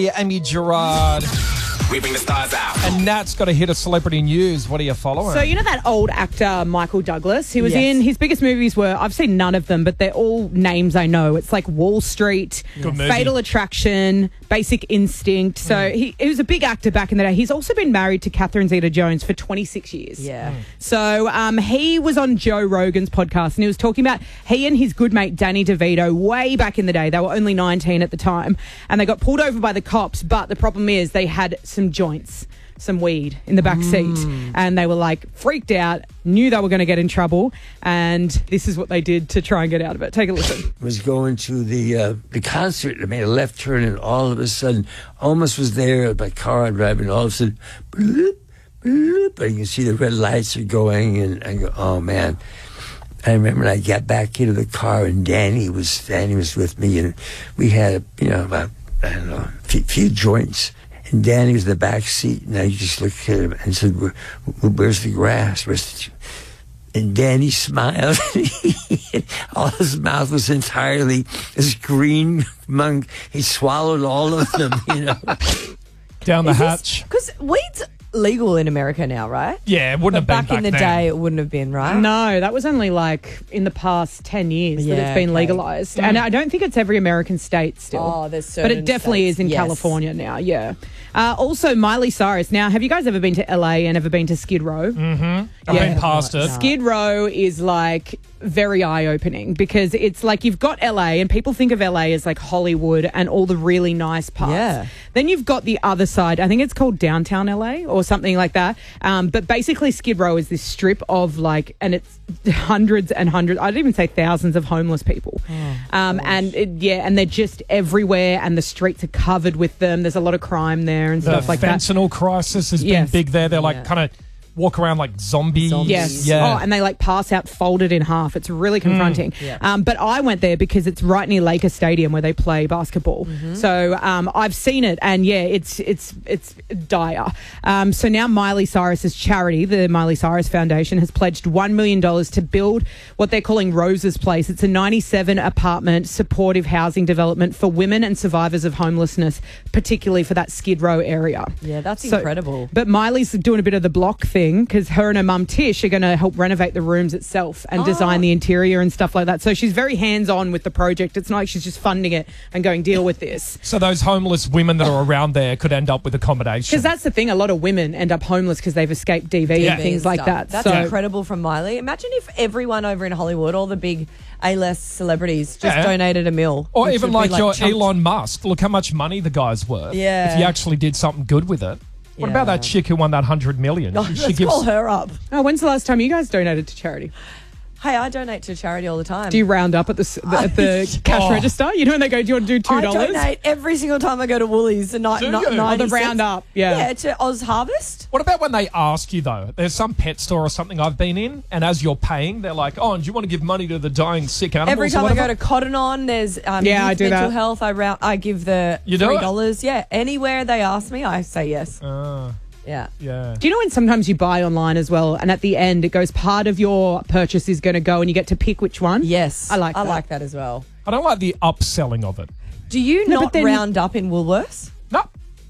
Yeah, Amy Gerard. We bring the stars out. And Nat's got a hit of celebrity news. What are you following? So, you know that old actor, Michael Douglas? He was Yes. in, his biggest movies were, I've seen none of them, but they're all names I know. It's like Wall Street, Good movie. Fatal Attraction, Basic Instinct. So he was a big actor back in the day. He's also been married to Catherine Zeta-Jones for 26 years. Yeah. So he was on Joe Rogan's podcast and he was talking about he and his good mate Danny DeVito way back in the day. They were only 19 at the time and they got pulled over by the cops. But the problem is they had some joints, some weed in the back seat, and they were like freaked out, knew they were going to get in trouble, and this is what they did to try and get out of it. Take a listen. Was going to the concert and I made a left turn and all of a sudden almost was there, my car driving, all of a sudden bloop, bloop, and you can see the red lights are going and I go, oh man. I remember when I got back into the car and Danny was with me and we had, about, I don't know, a few joints. And Danny was in the back seat, and I just looked at him and said, where's the grass? And Danny smiled. All his mouth was entirely this green monk. He swallowed all of them, Down the hatch. Because weed's legal in America now, right? Yeah, it wouldn't But have been back in the then. day, it wouldn't have been, right? No, that was only like in the past 10 years that Yeah, it's been okay. legalised. And I don't think it's every American state still. Oh, there's But certain it definitely states, is in yes. California now, yeah. Also, Miley Cyrus. Now, have you guys ever been to LA and ever been to Skid Row? I've been past it. Skid Row is like very eye-opening because it's like you've got LA and people think of LA as like Hollywood and all the really nice parts. Yeah. Then you've got the other side. I think it's called downtown LA or something like that. But basically Skid Row is this strip of like, and it's hundreds and hundreds, I'd even say thousands of homeless people. And they're just everywhere and the streets are covered with them. There's a lot of crime there and The stuff like that. fentanyl crisis has Yes. been big there. They're like Yeah. kind of walk around like zombies. Yes. Yeah. Oh, and they like pass out folded in half. It's really confronting. Yeah. But I went there because it's right near Lakers Stadium where they play basketball. So I've seen it, and yeah, it's dire. So now Miley Cyrus's charity, the Miley Cyrus Foundation, has pledged $1 million to build what they're calling Rose's Place. It's a 97 apartment supportive housing development for women and survivors of homelessness, particularly for that Skid Row area. Yeah, that's So- incredible. But Miley's doing a bit of the block thing because her and her mum Tish are going to help renovate the rooms itself and design the interior and stuff like that. So she's very hands-on with the project. It's not like she's just funding it and going, deal with this. So those homeless women that are around there could end up with accommodation. Because that's the thing. A lot of women end up homeless because they've escaped DV Yeah. and things like that. That's so incredible from Miley. Imagine if everyone over in Hollywood, all the big A-list celebrities, just Yeah. donated $1 million. Or which even would be like your chunks. Elon Musk. Look how much money the guy's worth. Yeah. If he actually did something good with it. What about Yeah. that chick who won that $100 million? Oh, let's call her up. Oh, when's the last time you guys donated to charity? Hey, I donate to charity all the time. Do you round up at the cash register? You know when they go, do you want to do $2? I donate every single time I go to Woolies. Do you? Oh, the round up. Yeah, to Oz Harvest. What about when they ask you, though? There's some pet store or something I've been in, and as you're paying, they're like, oh, and do you want to give money to the dying sick animals? Every or time I whatever? go to Cotton On, there's Yeah, youth I do mental that. health. I give the You do it? $3. Yeah, anywhere they ask me, I say yes. Yeah. Yeah. Do you know when sometimes you buy online as well and at the end it goes part of your purchase is going to go and you get to pick which one? Yes. I like that. I like that as well. I don't like the upselling of it. Do you No, but not then- round up in Woolworths? No.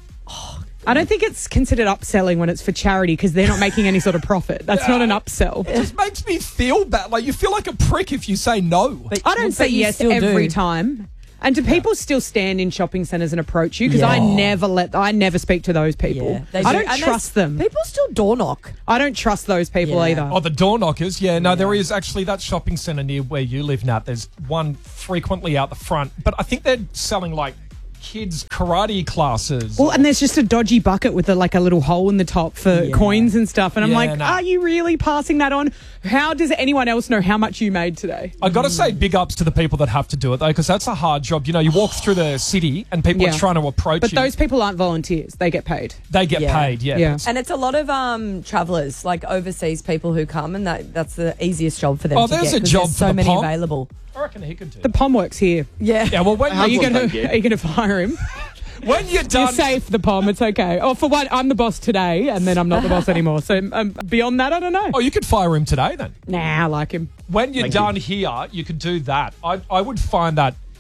I don't think it's considered upselling when it's for charity because they're not making any sort of profit. That's not an upsell. It just makes me feel bad. Like, you feel like a prick if you say no. But, I don't but say you yes still every do. time. And do people still stand in shopping centres and approach you? Because Yeah. I never speak to those people. Yeah, they I do. don't And trust there's- them. People still door knock. I don't trust those people Yeah. either. Oh, the door knockers. Yeah, no, there is actually that shopping centre near where you live, Nat. There's one frequently out the front. But I think they're selling, like, kids' karate classes. Well, and there's just a dodgy bucket with a little hole in the top for coins and stuff. And I'm Yeah, like, no. are you really passing that on? How does anyone else know how much you made today? I got to say big ups to the people that have to do it, though, because that's a hard job. You know, you walk through the city and people Yeah. are trying to approach But you. those people aren't volunteers. They get paid. They get Yeah. paid, yeah. Yeah. And it's a lot of travellers, like overseas people who come, and that's the easiest job for them Oh, to there's get, a 'cause job there's for so the many pom. available. I reckon he could do The it. POM works here. Yeah. Yeah, well, when Are you you're going to fire him? when you're You're done... safe, the POM. It's okay. Oh, for one, I'm the boss today, and then I'm not the boss anymore. So beyond that, I don't know. Oh, you could fire him today, then. Nah, I like him. When you're done here, you could do that. I would find that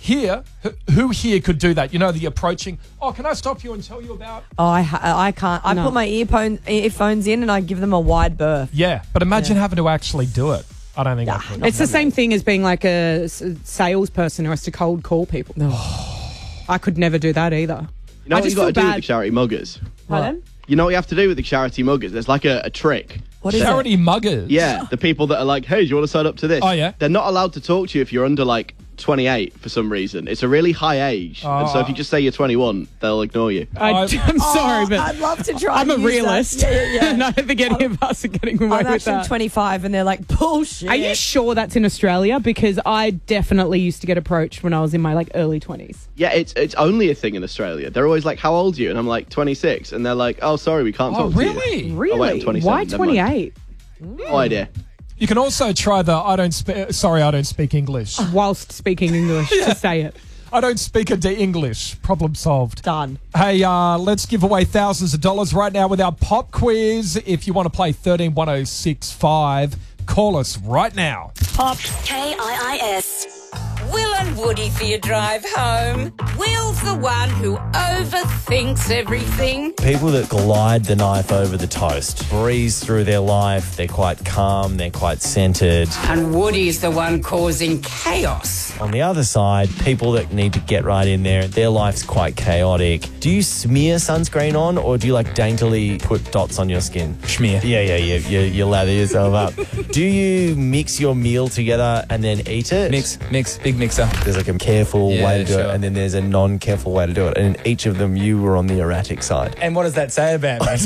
Here, who here could do that? You know, the approaching, can I stop you and tell you about... Oh, I can't. I put my earphones in and I give them a wide berth. Yeah, but imagine having to actually do it. I don't think I could. It's the same thing as being like a salesperson who has to cold call people. I could never do that either. You know what you got to do with the charity muggers? Pardon? You know what you have to do with the charity muggers? There's like a trick. What is Charity muggers? Yeah, the people that are like, hey, do you want to sign up to this? Oh, yeah? They're not allowed to talk to you if you're under like 28 for some reason. It's a really high age. And so if you just say you're 21, they'll ignore you. I'm sorry, but I'd love to try. I'm a realist. Yeah. And I don't think any of us are getting away I'm with actually that. 25 and they're like, bullshit. Are you sure that's in Australia? Because I definitely used to get approached when I was in my like early 20s. Yeah, it's only a thing in Australia. They're always like, how old are you? And I'm like, 26. And they're like, oh, sorry, we can't talk to you. Really? Really? Oh, wait, I'm 27. Why Never mind. 28? No idea. You can also try the I don't speak English. Whilst speaking English to say it. I don't speak a English. Problem solved. Done. Hey, let's give away thousands of dollars right now with our pop quiz. If you want to play 131065, call us right now. Pop. KIIS. Will and Woody for your drive home. Will's the one who overthinks everything. People that glide the knife over the toast, breeze through their life, they're quite calm, they're quite centred. And Woody's the one causing chaos. On the other side, people that need to get right in there, their life's quite chaotic. Do you smear sunscreen on or do you like daintily put dots on your skin? Smear. Yeah, you lather yourself up. Do you mix your meal together and then eat it? Mix, big mixer. There's like a careful way to do it, sure. and then there's a non-careful way to do it. And in each of them, you were on the erratic side. And what does that say about me?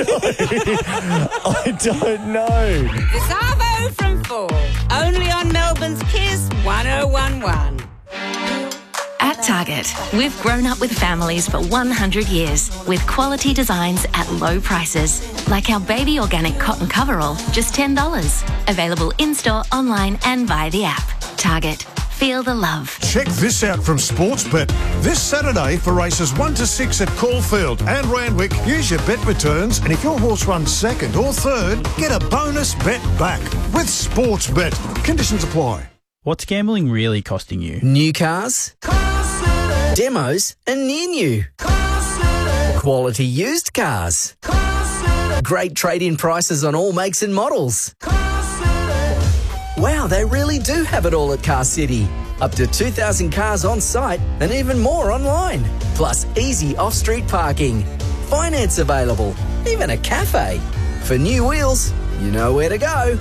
I don't know. The Savo from 4. Only on Melbourne's Kiss 1011. At Target, we've grown up with families for 100 years with quality designs at low prices. Like our baby organic cotton coverall, just $10. Available in-store, online and via the app. Target. Feel the love. Check this out from Sportsbet. This Saturday for races 1 to 6 at Caulfield and Randwick, use your bet returns, and if your horse runs second or third, get a bonus bet back with Sportsbet. Conditions apply. What's gambling really costing you? New cars, demos and near new, quality used cars, great trade-in prices on all makes and models. Wow, they really do have it all at Car City. Up to 2,000 cars on site and even more online. Plus easy off-street parking. Finance available. Even a cafe. For new wheels, you know where to go.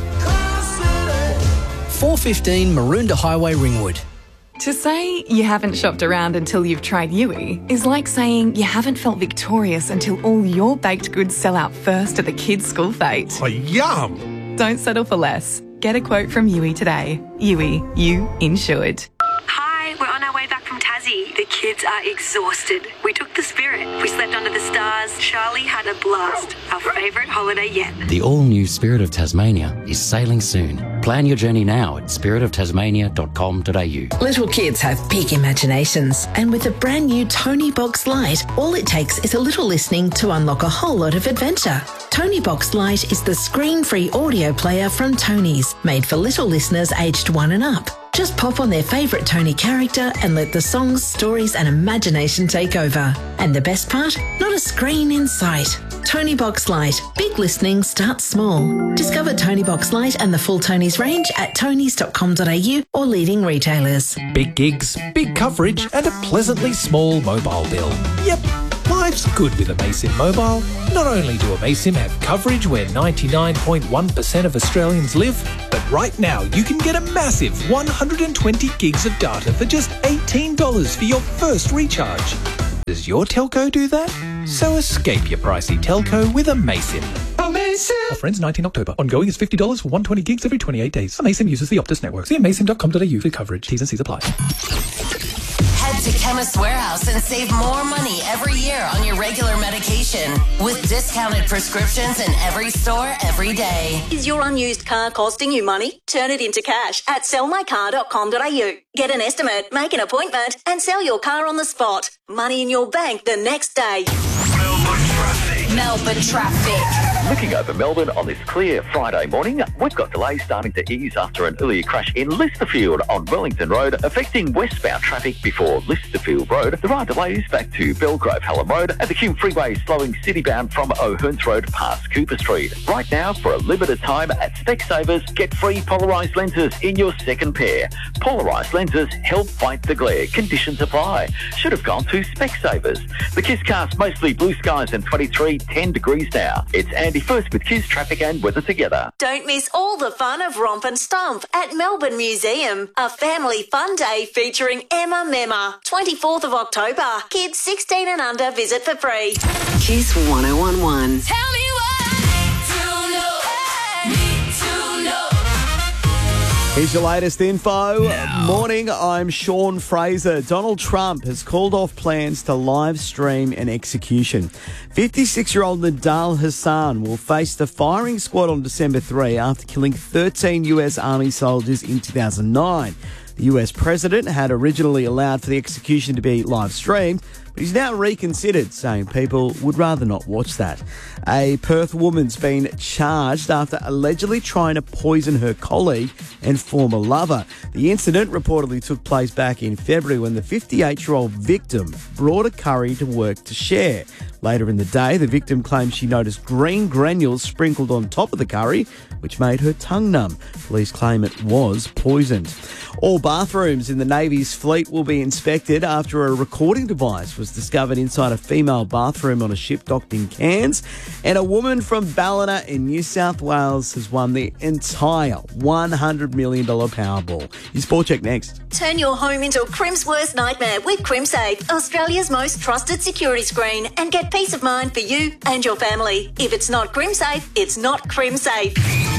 415 Maroondah Highway, Ringwood. To say you haven't shopped around until you've tried Yui is like saying you haven't felt victorious until all your baked goods sell out first at the kids' school fete. Oh, yum! Don't settle for less. Get a quote from Yui today. Yui, you insured. Hi, we're on our way back from Tassie. The kids are exhausted. We took the Spirit. We slept under the stars. Charlie had a blast. Our favourite holiday yet. The all-new Spirit of Tasmania is sailing soon. Plan your journey now at spiritoftasmania.com.au. Little kids have big imaginations, and with a brand new Tony Box Lite, all it takes is a little listening to unlock a whole lot of adventure. Tony Box Lite is the screen-free audio player from Tony's, made for little listeners aged 1 and up. Just pop on their favourite Tony character and let the songs, stories and imagination take over. And the best part? Not a screen in sight. Tony Box Lite. Big listening starts small. Discover Tony Box Lite and the full Tony's range at tonys.com.au or leading retailers. Big gigs, big coverage and a pleasantly small mobile bill. Yep, life's good with Amaysim Mobile. Not only do Amaysim have coverage where 99.1% of Australians live, but right now you can get a massive 120 gigs of data for just $18 for your first recharge. Does your telco do that? So escape your pricey telco with Amaysim. Amaysim! Offer ends 19 October. Ongoing is $50 for 120 gigs every 28 days. Amaysim uses the Optus network. See amaysim.com.au for coverage. T's and C's apply. Head to Chemist Warehouse and save more money every year on your regular medication with discounted prescriptions in every store every day. Is your unused car costing you money? Turn it into cash at sellmycar.com.au. Get an estimate, make an appointment and sell your car on the spot. Money in your bank the next day. Melbourne traffic. Melbourne traffic. Looking over Melbourne on this clear Friday morning, we've got delays starting to ease after an earlier crash in Listerfield on Wellington Road, affecting westbound traffic before Listerfield Road. There are delays back to Belgrave Hallam Road and the Hume Freeway slowing citybound from O'Hearns Road past Cooper Street. Right now, for a limited time at Specsavers, get free polarised lenses in your second pair. Polarised lenses help fight the glare. Conditions apply. Should have gone to Specsavers. The Kiss Cast, mostly blue skies and 10 degrees now. It's Andy First with Kiss traffic and weather together. Don't miss all the fun of Romp and Stomp at Melbourne Museum. A family fun day featuring Emma Memma. 24th of October. Kids 16 and under visit for free. Kiss 1011. Tell me Here's your latest info. Morning, I'm Sean Fraser. Donald Trump has called off plans to live stream an execution. 56-year-old Nidal Hassan will face the firing squad on December 3 after killing 13 US Army soldiers in 2009. The US president had originally allowed for the execution to be live streamed, but he's now reconsidered, saying people would rather not watch that. A Perth woman's been charged after allegedly trying to poison her colleague and former lover. The incident reportedly took place back in February when the 58-year-old victim brought a curry to work to share. Later in the day, the victim claimed she noticed green granules sprinkled on top of the curry, which made her tongue numb. Police claim it was poisoned. All bathrooms in the Navy's fleet will be inspected after a recording device was discovered inside a female bathroom on a ship docked in Cairns. And a woman from Ballina in New South Wales has won the entire $100 million Powerball. Your Sport Check next. Turn your home into a Crim's worst nightmare with CrimSafe, Australia's most trusted security screen, and get peace of mind for you and your family. If it's not CrimSafe, it's not CrimSafe.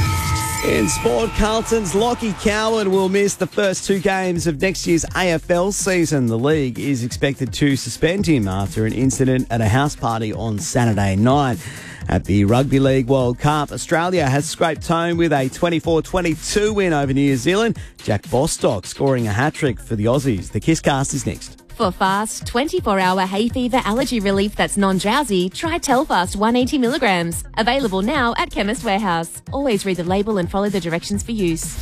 In sport, Carlton's Lockie Cowan will miss the first two games of next year's AFL season. The league is expected to suspend him after an incident at a house party on Saturday night. At the Rugby League World Cup, Australia has scraped home with a 24-22 win over New Zealand. Jack Bostock scoring a hat-trick for the Aussies. The Kiss Cast is next. For fast, 24-hour hay fever allergy relief that's non-drowsy, try Telfast 180 milligrams. Available now at Chemist Warehouse. Always read the label and follow the directions for use.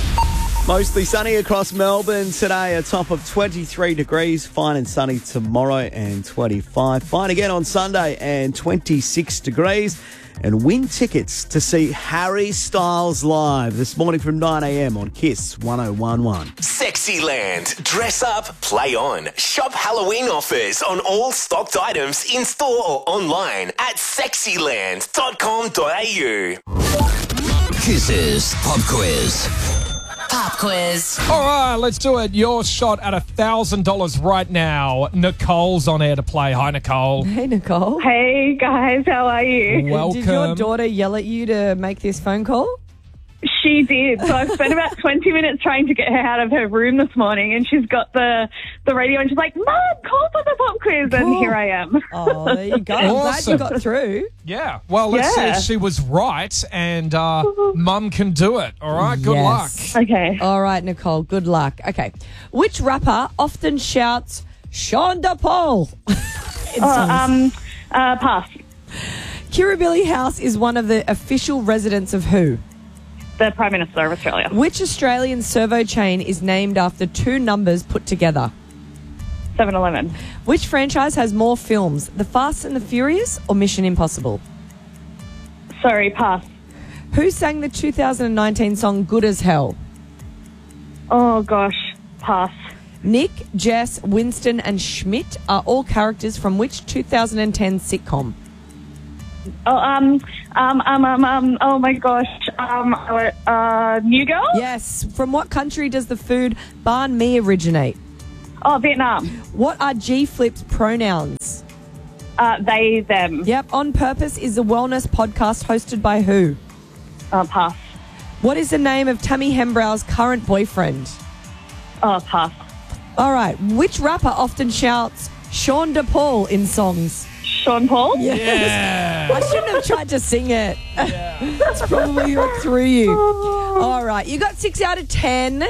Mostly sunny across Melbourne today, a top of 23 degrees. Fine and sunny tomorrow and 25. Fine again on Sunday and 26 degrees. And win tickets to see Harry Styles live this morning from 9 a.m. on Kiss 1011. Sexyland. Dress up, play on. Shop Halloween offers on all stocked items in store or online at sexyland.com.au. Kiss's Pop Quiz. Pop quiz. All right, let's do it. Your shot at $1,000 right now. Nicole's on air to play. Hi, Nicole. Hey, Nicole. Hey, guys. How are you? Welcome. Did your daughter yell at you to make this phone call? She did. So I've spent about 20 minutes trying to get her out of her room this morning, and she's got the radio, and she's like, Mum, call for the pop quiz, and here I am. Oh, there you go. I'm glad you got through. Yeah. Well, let's see if she was right, and Mum can do it. All right? Good luck. Okay. All right, Nicole. Good luck. Okay. Which rapper often shouts, Sean DePaul? Pass. Kirribilli House is one of the official residents of who? The Prime Minister of Australia. Which Australian servo chain is named after two numbers put together? 7-Eleven. Which franchise has more films, The Fast and the Furious or Mission Impossible? Sorry, pass. Who sang the 2019 song Good as Hell? Oh, gosh. Pass. Nick, Jess, Winston and Schmidt are all characters from which 2010 sitcom? Oh my gosh. New Girl? Yes. From what country does the food banh mi originate? Oh, Vietnam. What are G-Flip's pronouns? They, them. Yep. On Purpose is a wellness podcast hosted by who? Pass. What is the name of Tammy Hembrow's current boyfriend? Oh, pass. All right. Which rapper often shouts Sean DePaul in songs? Sean Paul? Yes. Yeah. I shouldn't have tried to sing it. Yeah. That's probably got through you. All right. You got 6 out of 10.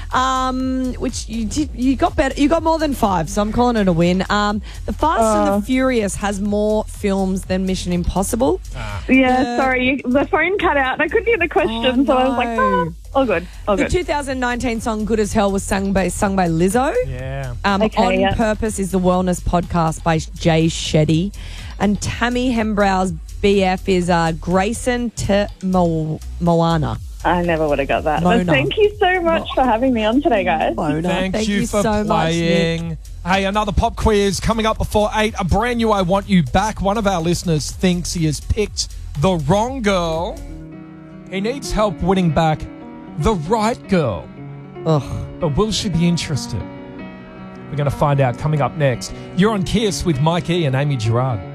which you did. You got better. You got more than 5, so I'm calling it a win. The Fast and the Furious has more films than Mission Impossible. Sorry, the phone cut out. I couldn't hear the question, so I was like, all good. The 2019 song "Good as Hell" was sung by Lizzo. Yeah. On Purpose is the wellness podcast by Jay Shetty, and Tammy Hembrow's BF is Grayson Moana. I never would have got that. Mona. But thank you so much for having me on today, guys. Thank you for so playing. much, Hey, another pop quiz coming up before 8. A brand new I Want You Back. One of our listeners thinks he has picked the wrong girl. He needs help winning back the right girl. But will she be interested? We're going to find out coming up next. You're on Kiss with Mike E and Amy Gerard.